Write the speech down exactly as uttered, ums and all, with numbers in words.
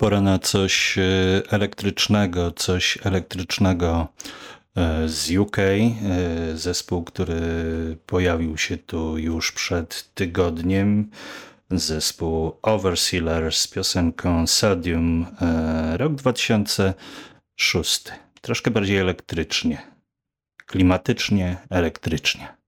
pora na coś elektrycznego, coś elektrycznego z U K. Zespół, który pojawił się tu już przed tygodniem. Zespół Overseer z piosenką Sodium, rok dwa tysiące szósty. Troszkę bardziej elektrycznie, klimatycznie, elektrycznie.